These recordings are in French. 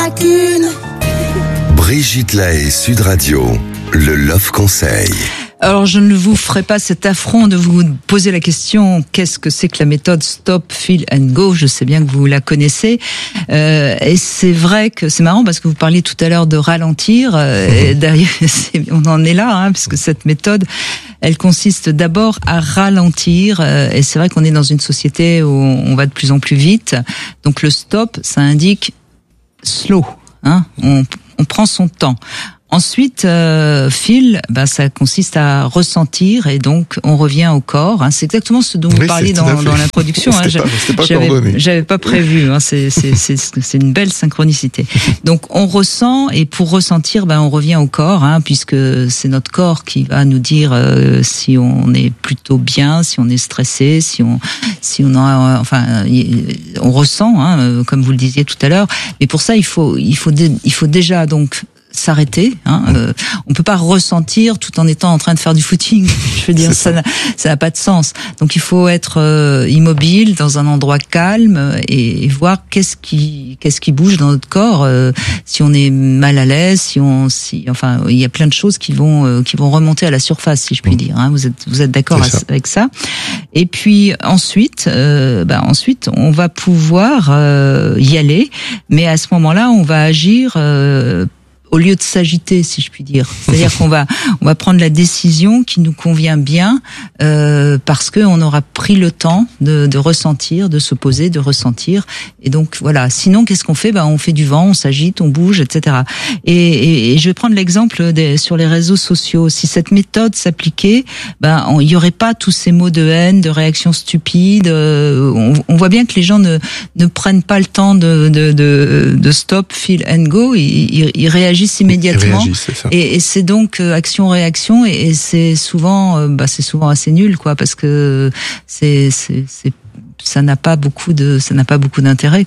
Brigitte Lahaie, Sud Radio, le Love Conseil. Alors, je ne vous ferai pas cet affront de vous poser la question qu'est-ce que c'est que la méthode Stop, Feel and Go. Je sais bien que vous la connaissez. Et c'est vrai que c'est marrant parce que vous parliez tout à l'heure de ralentir. Et d'ailleurs, on en est là, parce que cette méthode, elle consiste d'abord à ralentir. Et c'est vrai qu'on est dans une société où on va de plus en plus vite. Donc, le stop, ça indique slow. On prend son temps. Ensuite, feel, ça consiste à ressentir et donc on revient au corps. C'est exactement ce dont vous parliez dans l'introduction. J'avais pas prévu. C'est une belle synchronicité. Donc on ressent et pour ressentir, on revient au corps, puisque c'est notre corps qui va nous dire si on est plutôt bien, si on est stressé, si on ressent, comme vous le disiez tout à l'heure. Mais pour ça, il faut déjà donc s'arrêter. On peut pas ressentir tout en étant en train de faire du footing. Je veux dire, ça n'a pas de sens. Donc il faut être immobile dans un endroit calme et voir qu'est-ce qui bouge dans notre corps. Si on est mal à l'aise, il y a plein de choses qui vont remonter à la surface, si je puis dire. Vous êtes d'accord avec ça? Et puis ensuite, on va pouvoir y aller, mais à ce moment-là, on va agir. Au lieu de s'agiter, si je puis dire. C'est-à-dire qu'on va prendre la décision qui nous convient bien, parce que on aura pris le temps de ressentir, de se poser, de ressentir. Et donc, voilà. Sinon, qu'est-ce qu'on fait? On fait du vent, on s'agite, on bouge, etc. Et je vais prendre l'exemple sur les réseaux sociaux. Si cette méthode s'appliquait, il y aurait pas tous ces mots de haine, de réactions stupides. On voit bien que les gens ne prennent pas le temps de stop, feel and go. Ils réagissent immédiatement et c'est donc action-réaction et c'est souvent assez nul parce que ça n'a pas beaucoup d'intérêt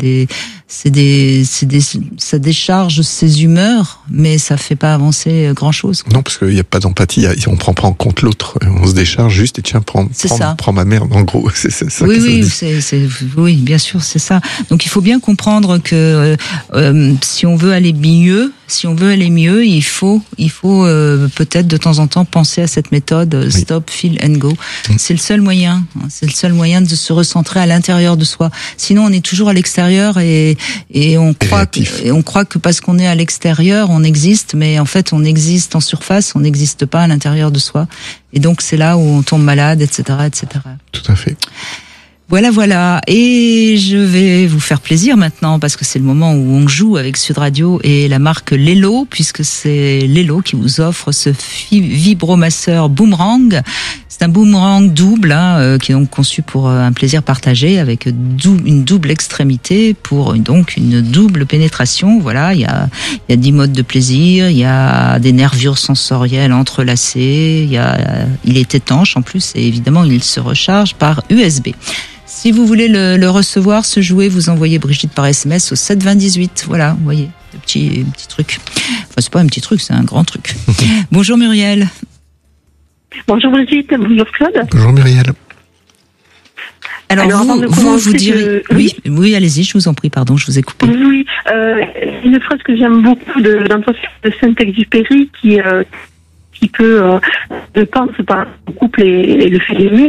ça décharge ses humeurs mais ça fait pas avancer grand chose. Non, parce qu'il n'y a pas d'empathie, on prend pas en compte l'autre, on se décharge juste et tiens, prends ma merde en gros. C'est ça. Oui, bien sûr, c'est ça. Donc il faut bien comprendre que si on veut aller mieux, il faut peut-être de temps en temps penser à cette méthode Stop, Feel and Go. C'est le seul moyen. C'est le seul moyen de se recentrer à l'intérieur de soi. Sinon, on est toujours à l'extérieur et on croit que parce qu'on est à l'extérieur, on existe, mais en fait, on existe en surface, on n'existe pas à l'intérieur de soi. Et donc, c'est là où on tombe malade, etc., etc. Tout à fait. Voilà. Et je vais vous faire plaisir maintenant parce que c'est le moment où on joue avec Sud Radio et la marque Lelo, puisque c'est Lelo qui vous offre ce vibromasseur boomerang. C'est un boomerang double qui est donc conçu pour un plaisir partagé avec une double extrémité pour donc une double pénétration. Voilà, il y a 10 modes de plaisir, il y a des nervures sensorielles entrelacées, il est étanche en plus et évidemment il se recharge par USB. Si vous voulez le recevoir, ce jouet, vous envoyez Brigitte par SMS au 7 20 18. Voilà, vous voyez, le petit truc. Enfin, c'est pas un petit truc, c'est un grand truc. Bonjour Muriel. Bonjour Brigitte, bonjour Claude. Bonjour Muriel. Alors vous direz... Oui, allez-y, je vous en prie, pardon, je vous ai coupé. Oui, une phrase que j'aime beaucoup de Saint-Exupéry qui peut, je pense, par le couple et le fait d'aimer,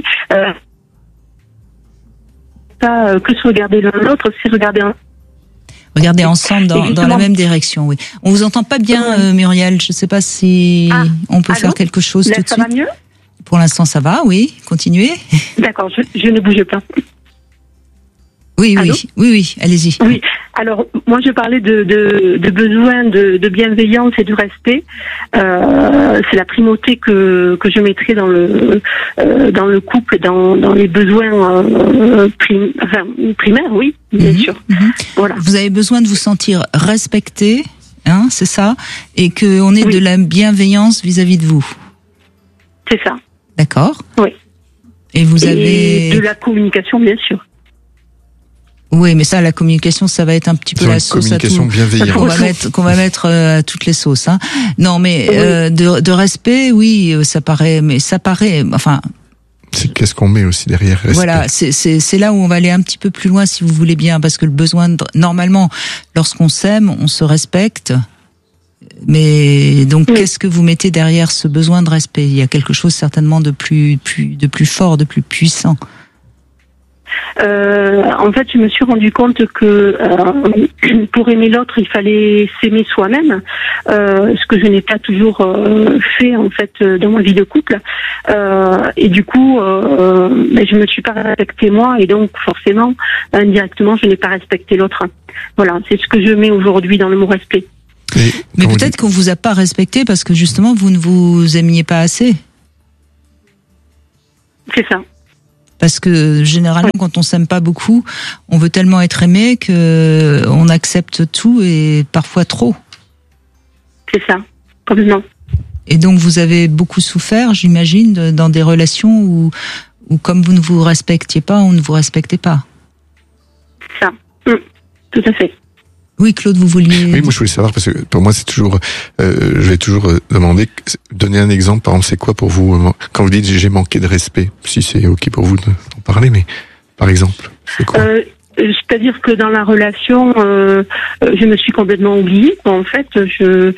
pas que se regarder l'un l'autre, c'est regarder ensemble dans la même direction, oui. On vous entend pas bien, Muriel. Je sais pas si on peut faire quelque chose tout de suite. Ça va mieux ? Pour l'instant, ça va, oui. Continuez. D'accord, je ne bouge pas. Oui, allez-y. Oui. Alors, moi, je parlais de besoin de bienveillance et de respect. C'est la primauté que je mettrais dans le couple, dans les besoins primaires, oui, bien sûr. Voilà. Vous avez besoin de vous sentir respecté, c'est ça, et qu'on ait de la bienveillance vis-à-vis de vous. C'est ça. D'accord. Oui. Et vous avez de la communication, bien sûr. Oui, mais ça, la communication, ça va être un petit peu la sauce à tout. Qu'on va mettre à toutes les sauces. Non, mais de respect, oui, ça paraît. C'est qu'est-ce qu'on met aussi derrière respect. Voilà, c'est là où on va aller un petit peu plus loin, si vous voulez bien, parce que le besoin normalement, lorsqu'on s'aime, on se respecte. Mais donc, qu'est-ce que vous mettez derrière ce besoin de respect? Il y a quelque chose certainement de plus fort, de plus puissant. En fait, je me suis rendu compte que pour aimer l'autre, il fallait s'aimer soi-même, ce que je n'ai pas toujours fait en fait dans ma vie de couple. Et du coup, je me suis pas respectée moi, et donc forcément, indirectement, je n'ai pas respecté l'autre. Voilà, c'est ce que je mets aujourd'hui dans le mot respect. Mais peut-être qu'on vous a pas respecté parce que justement, vous ne vous aimiez pas assez. C'est ça. Parce que généralement, quand on s'aime pas beaucoup, on veut tellement être aimé que on accepte tout et parfois trop. C'est ça, complètement. Et donc vous avez beaucoup souffert, j'imagine, dans des relations où comme vous ne vous respectiez pas, on ne vous respectait pas. C'est ça, tout à fait. Oui, Claude, vous vouliez... Oui, moi je voulais savoir, parce que pour moi c'est toujours... je vais toujours demander, donner un exemple, par exemple, c'est quoi pour vous, quand vous dites j'ai manqué de respect, si c'est ok pour vous d'en parler, mais par exemple, c'est quoi? C'est-à-dire que dans la relation, je me suis complètement oubliée. En fait, je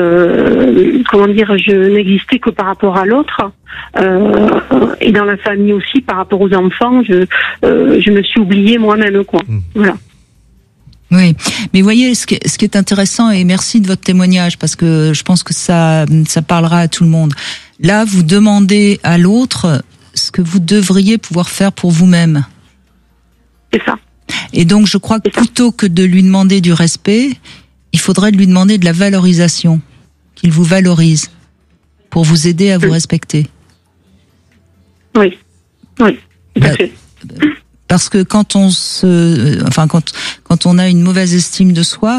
n'existais que par rapport à l'autre. Et dans la famille aussi, par rapport aux enfants, je me suis oubliée moi-même, quoi. Voilà. Oui, mais voyez, ce qui est intéressant, et merci de votre témoignage, parce que je pense que ça parlera à tout le monde. Là, vous demandez à l'autre ce que vous devriez pouvoir faire pour vous-même. C'est ça. Et donc, je crois que plutôt que de lui demander du respect, il faudrait lui demander de la valorisation, qu'il vous valorise, pour vous aider à vous respecter. Oui, tout à fait. Parce que quand on a une mauvaise estime de soi,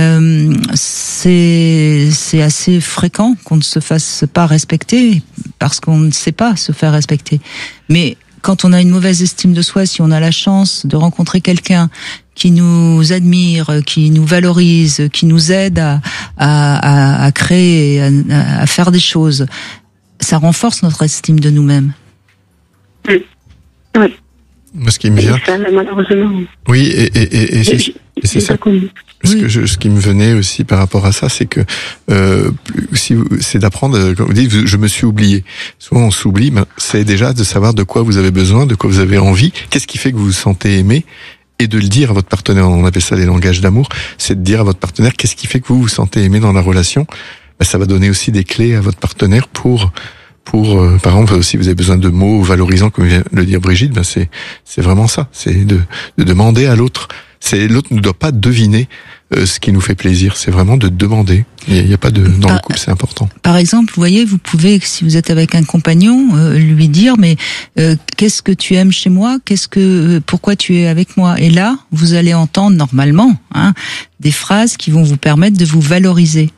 c'est assez fréquent qu'on ne se fasse pas respecter parce qu'on ne sait pas se faire respecter. Mais quand on a une mauvaise estime de soi, si on a la chance de rencontrer quelqu'un qui nous admire, qui nous valorise, qui nous aide à créer, à faire des choses, ça renforce notre estime de nous-mêmes. Oui. Moi, ce qui me vient. Malheureusement. Oui, et c'est ça. Ce qui me venait aussi par rapport à ça, c'est que c'est d'apprendre. Quand vous dites, je me suis oublié. Souvent, on s'oublie. Mais c'est déjà de savoir de quoi vous avez besoin, de quoi vous avez envie. Qu'est-ce qui fait que vous vous sentez aimé, et de le dire à votre partenaire. On appelle ça les langages d'amour. C'est de dire à votre partenaire qu'est-ce qui fait que vous vous sentez aimé dans la relation. Ça va donner aussi des clés à votre partenaire pour par exemple, si vous avez besoin de mots valorisants, comme vient de le dire Brigitte, c'est vraiment ça. C'est de demander à l'autre. L'autre ne doit pas deviner ce qui nous fait plaisir. C'est vraiment de demander. Il n'y a pas dans le couple, c'est important. Par exemple, vous voyez, vous pouvez, si vous êtes avec un compagnon, lui dire, mais qu'est-ce que tu aimes chez moi? Pourquoi tu es avec moi? Et là, vous allez entendre normalement, des phrases qui vont vous permettre de vous valoriser.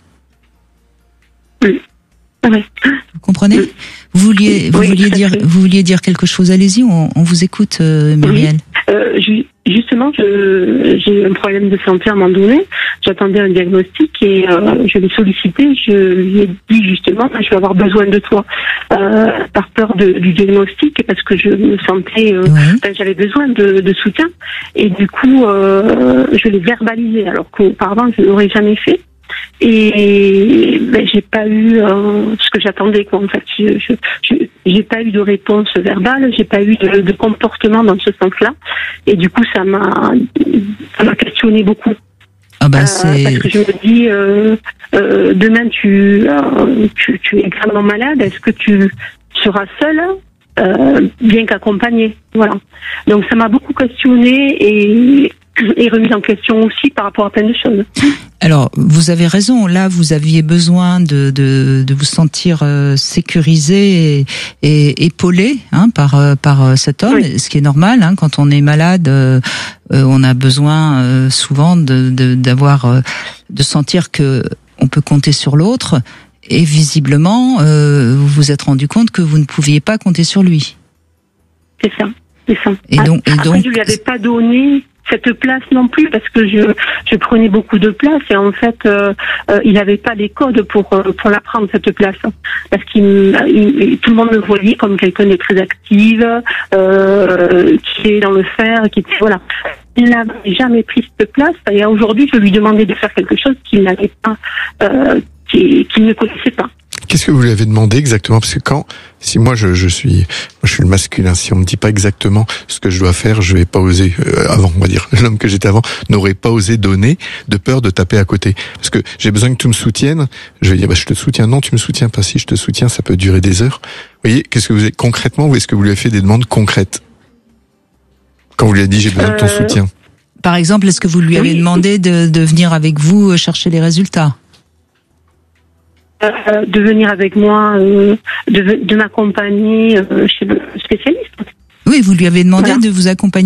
Oui. Vous comprenez? Vous vouliez dire quelque chose. Allez-y, on vous écoute, Muriel. Oui. Justement, j'ai eu un problème de santé à un moment donné. J'attendais un diagnostic et je l'ai sollicité. Je lui ai dit justement, je vais avoir besoin de toi par peur du diagnostic, parce que je me sentais, j'avais besoin de soutien. Et du coup, je l'ai verbalisé, alors qu'auparavant je ne l'aurais jamais fait. Et j'ai pas eu ce que j'attendais, quoi. En fait, j'ai pas eu de réponse verbale, j'ai pas eu de comportement dans ce sens-là, et du coup ça m'a questionné beaucoup. Parce que je me dis demain tu es grandement malade, est-ce que tu seras seule bien qu'accompagnée? Voilà. Donc ça m'a beaucoup questionnée et remise en question aussi par rapport à plein de choses. Alors, vous avez raison. Là, vous aviez besoin de vous sentir sécurisé et épaulé par cet homme, ce qui est normal. Quand on est malade, on a besoin souvent de sentir que on peut compter sur l'autre. Et visiblement, vous vous êtes rendu compte que vous ne pouviez pas compter sur lui. C'est ça. Et donc, je lui avais pas donné cette place non plus, parce que je prenais beaucoup de place et en fait il n'avait pas les codes pour la prendre, cette place, parce tout le monde me voyait comme quelqu'un de très active, qui est dans le fer, qui était voilà. Il n'avait jamais pris cette place et aujourd'hui je lui demandais de faire quelque chose qu'il n'avait pas, qu'il ne connaissait pas. Qu'est-ce que vous lui avez demandé exactement? Parce que si moi je suis le masculin, si on me dit pas exactement ce que je dois faire, je vais pas oser, avant, on va dire, l'homme que j'étais avant n'aurait pas osé donner de peur de taper à côté. Parce que j'ai besoin que tu me soutiennes, je vais dire, je te soutiens. Non, tu me soutiens pas. Si je te soutiens, ça peut durer des heures. Vous voyez, qu'est-ce que vous avez, concrètement, ou est-ce que vous lui avez fait des demandes concrètes? Quand vous lui avez dit, j'ai besoin de ton soutien. Par exemple, est-ce que vous lui avez demandé de venir avec vous chercher les résultats? De venir avec moi, de m'accompagner chez le spécialiste. Oui, vous lui avez demandé de vous accompagner